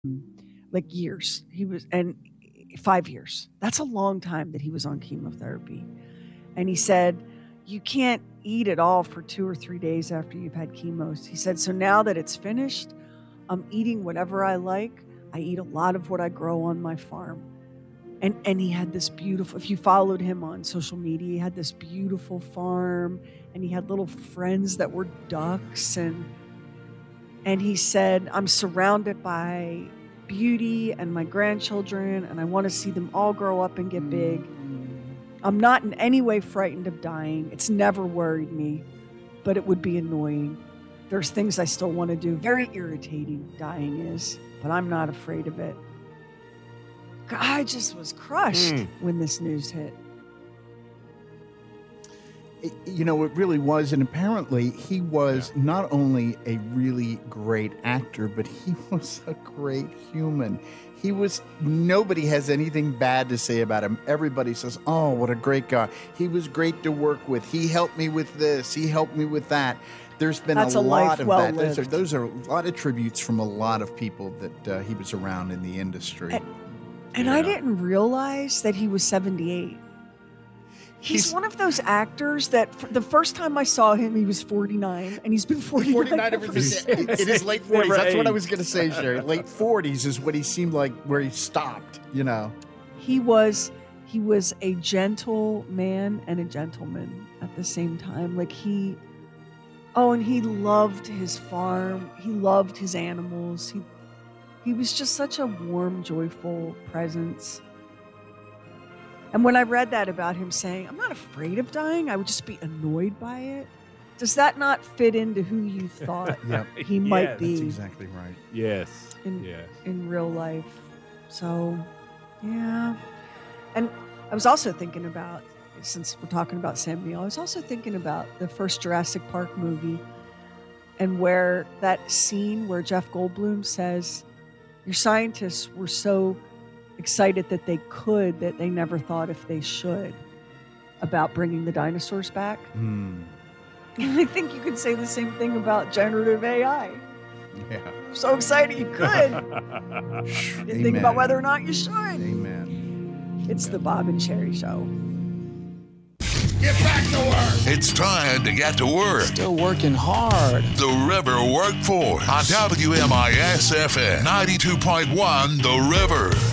like years. And 5 years. That's a long time that he was on chemotherapy. And he said, you can't eat at all for 2 or 3 days after you've had chemo. He said, so now that it's finished, I'm eating whatever I like. I eat a lot of what I grow on my farm. And he had this beautiful, if you followed him on social media, he had this beautiful farm, and he had little friends that were ducks. And he said, I'm surrounded by beauty and my grandchildren, and I want to see them all grow up and get big. I'm not in any way frightened of dying. It's never worried me, but it would be annoying. There's things I still want to do. Very irritating, dying is, but I'm not afraid of it. I just was crushed when this news hit. You know, it really was. And apparently he was not only a really great actor, but he was a great human. Nobody has anything bad to say about him. Everybody says, oh, what a great guy. He was great to work with. He helped me with this. He helped me with that. There's been a lot of that. Those are a lot of tributes from a lot of people that he was around in the industry. And I didn't realize that he was 78. He's one of those actors that the first time I saw him, he was 49, and he's been 49 ever since. In his late 40s. That's what I was going to say, Sherry. Late 40s is what he seemed like where he stopped, you know. He was a gentle man and a gentleman at the same time. Like and he loved his farm. He loved his animals. He was just such a warm, joyful presence. And when I read that about him saying, I'm not afraid of dying, I would just be annoyed by it. Does that not fit into who you thought he might be? That's exactly right. Yes. In real life. So, yeah. And I was also thinking about, since we're talking about Sam Neill, I was also thinking about the first Jurassic Park movie, and where that scene where Jeff Goldblum says, your scientists were so excited that they could, that they never thought if they should, about bringing the dinosaurs back. And I think you could say the same thing about generative AI. Yeah. So excited you could. Didn't think about whether or not you should. Amen. It's the Bob and Sherry Show. Get back to work. It's time to get to work. Still working hard. The River Workforce on WMIS FM 92.1 The River.